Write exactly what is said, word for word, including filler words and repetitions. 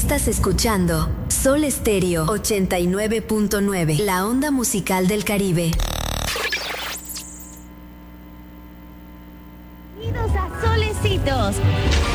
Estás escuchando Sol Estéreo ochenta y nueve punto nueve, la onda musical del Caribe. Bienvenidos a Solecitos.